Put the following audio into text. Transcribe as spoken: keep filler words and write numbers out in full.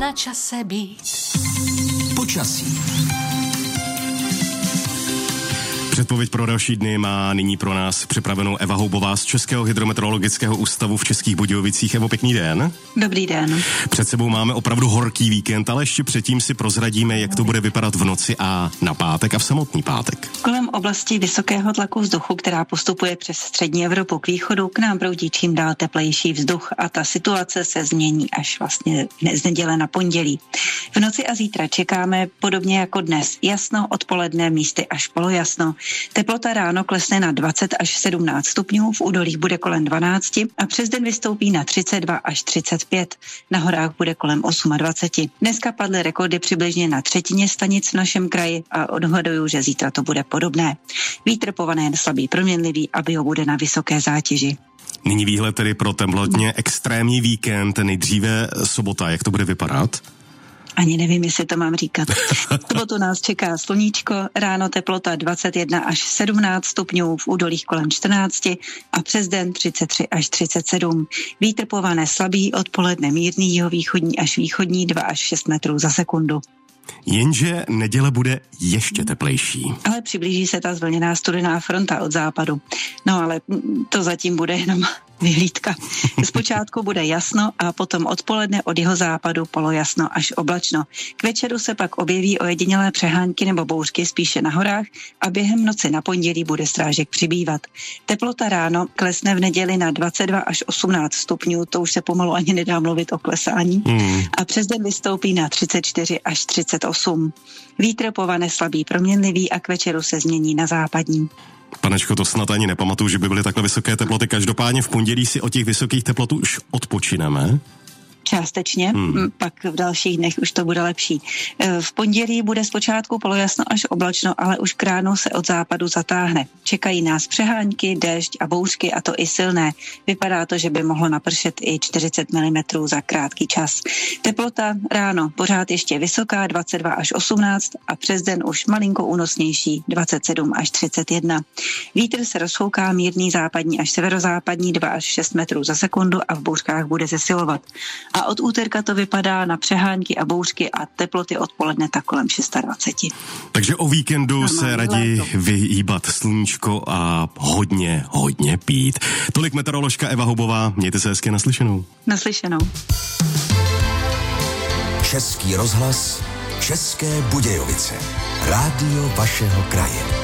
na čase být. Počasí. Předpověď pro další dny má nyní pro nás připravenou Eva Houbová z Českého hydrometeorologického ústavu v Českých Budějovicích. Evo, pěkný den. Dobrý den. Před sebou máme opravdu horký víkend, ale ještě předtím si prozradíme, jak to bude vypadat v noci a na pátek a v samotný pátek. Kolem oblasti vysokého tlaku vzduchu, která postupuje přes střední Evropu k východu, k nám proudí čím dál teplejší vzduch a ta situace se změní až vlastně z neděle na pondělí. V noci a zítra čekáme podobně jako dnes. Jasno, odpoledne, místy až polojasno. Teplota ráno klesne na dvacet až sedmnáct stupňů, v údolích bude kolem dvanáct a přes den vystoupí na třicet dva až třicet pět. Na horách bude kolem dvacet osm. Dneska padly rekordy přibližně na třetině stanic v našem kraji a odhaduju, že zítra to bude podobné. Vítr povane jen slabý proměnlivý a bio bude na vysoké zátěži. Nyní výhled tedy pro teplotně extrémní víkend, nejdříve sobota, jak to bude vypadat? Ani nevím, jestli to mám říkat. V sobotu nás čeká sluníčko, ráno teplota dvacet jedna až sedmnáct stupňů, v údolích kolem čtrnáct a přes den třicet tři až třicet sedm. Vítr povane slabý, odpoledne mírný, jihovýchodní až východní dva až šest metrů za sekundu. Jenže neděle bude ještě teplejší. Ale přiblíží se ta zvlněná studená fronta od západu. No ale to zatím bude jenom vyhlídka. Zpočátku bude jasno a potom odpoledne od jeho západu polojasno až oblačno. K večeru se pak objeví ojedinělé přehánky nebo bouřky spíše na horách a během noci na pondělí bude srážek přibývat. Teplota ráno klesne v neděli na dvacet dva až osmnáct stupňů, to už se pomalu ani nedá mluvit o klesání. Hmm. A přes den vystoupí na třicet čtyři až třicet osm. Vítr povane slabý proměnlivý a k večeru se změní na západní. Panečko, to snad ani nepamatuju, že by byly takhle vysoké teploty. Každopádně v pondělí si od těch vysokých teplot už odpočineme. Částečně, hmm. pak v dalších dnech už to bude lepší. V pondělí bude zpočátku polojasno až oblačno, ale už k ránu se od západu zatáhne. Čekají nás přehánky, déšť a bouřky, a to i silné. Vypadá to, že by mohlo napršet i čtyřicet milimetrů za krátký čas. Teplota ráno pořád ještě vysoká, dvacet dva až osmnáct a přes den už malinko únosnější, dvacet sedm až třicet jedna. Vítr se rozfouká mírný západní až severozápadní dva až šest metrů za sekundu a v bouřkách bude zesilovat. A od úterka to vypadá na přehánky a bouřky a teploty odpoledne tak kolem dvacet šest. Takže o víkendu no, se raději vyhýbat sluníčko a hodně, hodně pít. Tolik meteoroložka Eva Houbová. Mějte se hezky, naslyšenou. Naslyšenou. Český rozhlas, České Budějovice. Rádio vašeho kraje.